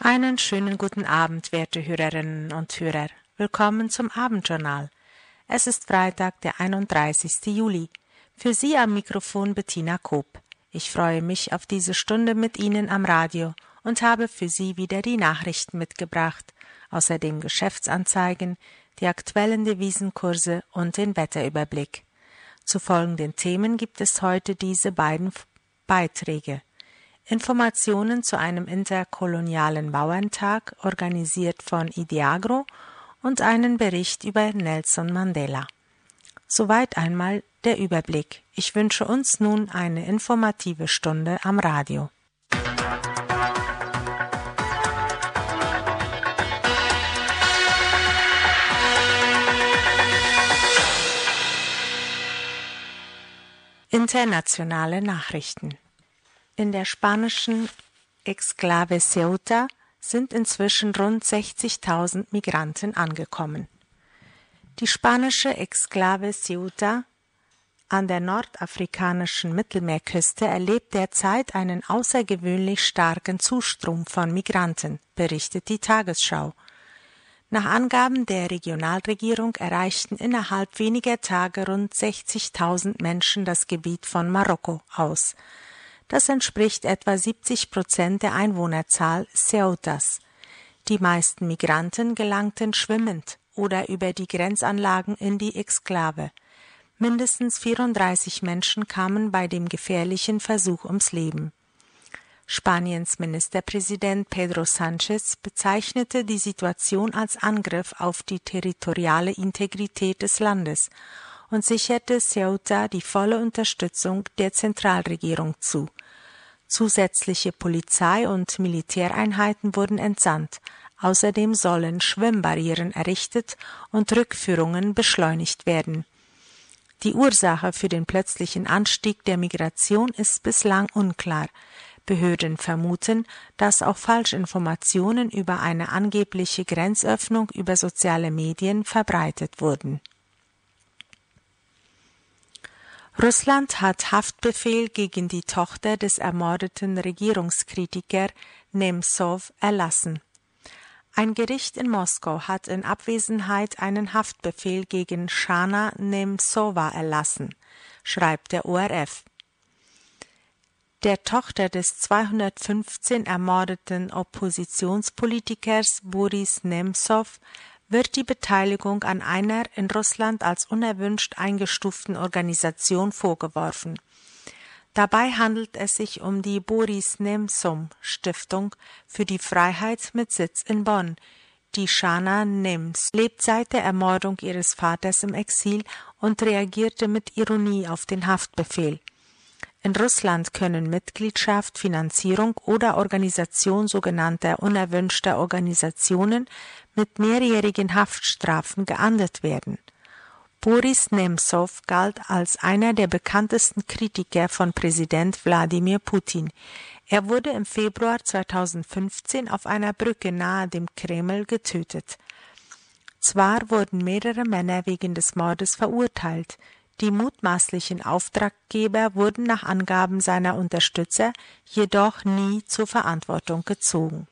Einen schönen guten Abend, werte Hörerinnen und Hörer. Willkommen zum Abendjournal. Es ist Freitag, der 31. Juli. Für Sie am Mikrofon Bettina Koop. Ich freue mich auf diese Stunde mit Ihnen am Radio und habe für Sie wieder die Nachrichten mitgebracht, außerdem Geschäftsanzeigen, die aktuellen Devisenkurse und den Wetterüberblick. Zu folgenden Themen gibt es heute diese beiden Beiträge. Informationen zu einem interkolonialen Bauerntag, organisiert von Ideagro, und einen Bericht über Nelson Mandela. Soweit einmal der Überblick. Ich wünsche uns nun eine informative Stunde am Radio. Internationale Nachrichten. In der spanischen Exklave Ceuta sind inzwischen rund 60.000 Migranten angekommen. Die spanische Exklave Ceuta an der nordafrikanischen Mittelmeerküste erlebt derzeit einen außergewöhnlich starken Zustrom von Migranten, berichtet die Tagesschau. Nach Angaben der Regionalregierung erreichten innerhalb weniger Tage rund 60.000 Menschen das Gebiet von Marokko aus. Das entspricht etwa 70% der Einwohnerzahl Ceutas. Die meisten Migranten gelangten schwimmend oder über die Grenzanlagen in die Exklave. Mindestens 34 Menschen kamen bei dem gefährlichen Versuch ums Leben. Spaniens Ministerpräsident Pedro Sánchez bezeichnete die Situation als Angriff auf die territoriale Integrität des Landes und sicherte Ceuta die volle Unterstützung der Zentralregierung zu. Zusätzliche Polizei- und Militäreinheiten wurden entsandt. Außerdem sollen Schwimmbarrieren errichtet und Rückführungen beschleunigt werden. Die Ursache für den plötzlichen Anstieg der Migration ist bislang unklar. Behörden vermuten, dass auch Falschinformationen über eine angebliche Grenzöffnung über soziale Medien verbreitet wurden. Russland hat Haftbefehl gegen die Tochter des ermordeten Regierungskritikers Nemzow erlassen. Ein Gericht in Moskau hat in Abwesenheit einen Haftbefehl gegen Shana Nemzowa erlassen, schreibt der ORF. Der Tochter des 215 ermordeten Oppositionspolitikers Boris Nemzow wird die Beteiligung an einer in Russland als unerwünscht eingestuften Organisation vorgeworfen. Dabei handelt es sich um die Boris Nemzow Stiftung für die Freiheit mit Sitz in Bonn. Die Shana Nemzow lebt seit der Ermordung ihres Vaters im Exil und reagierte mit Ironie auf den Haftbefehl. In Russland können Mitgliedschaft, Finanzierung oder Organisation sogenannter unerwünschter Organisationen mit mehrjährigen Haftstrafen geahndet werden. Boris Nemzow galt als einer der bekanntesten Kritiker von Präsident Wladimir Putin. Er wurde im Februar 2015 auf einer Brücke nahe dem Kreml getötet. Zwar wurden mehrere Männer wegen des Mordes verurteilt, die mutmaßlichen Auftraggeber wurden nach Angaben seiner Unterstützer jedoch nie zur Verantwortung gezogen.